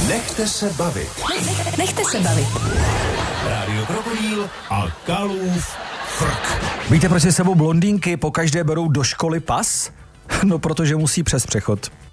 Nechte se bavit. Nechte se bavit. Rádio Krokodýl a Kalův frk. Víte, proč si sebou blondýnky pokaždé berou do školy pas? No, protože musí přes přechod.